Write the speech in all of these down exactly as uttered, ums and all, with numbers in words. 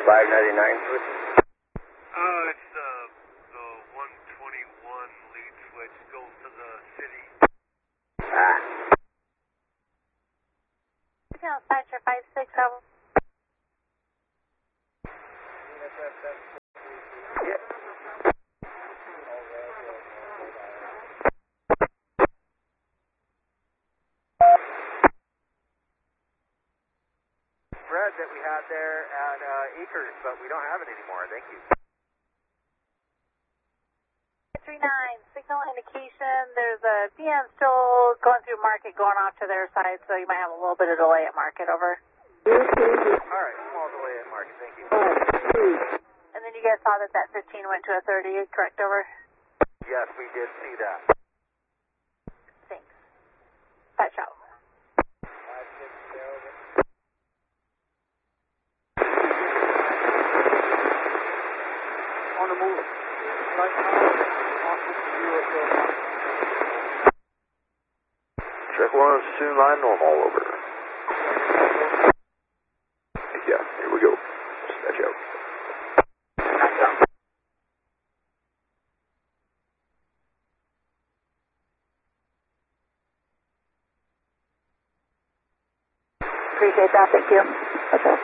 five ninety-nine. Uh, it's the, the one twenty-one lead switch goes to the city. Ah. Dispatcher five six over. Yeah. Bread that we had there at uh, Acres, but we don't have it anymore. Thank you. three nine, signal indication. There's a P M still going through market, going off to their side, so you might have a little bit of delay at market. Over. All right, small delay at market. Thank you. And then you guys saw that that fifteen went to a thirty, correct? Over. Yes, we did see that. Thanks. Patch out. On the move. Right now. Check one, soon line normal, over. Yeah, here we go. Dispatch out. Appreciate that, thank you. Okay.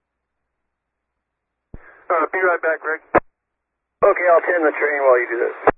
Uh, be right back, Greg. Okay, I'll tend the train while you do this.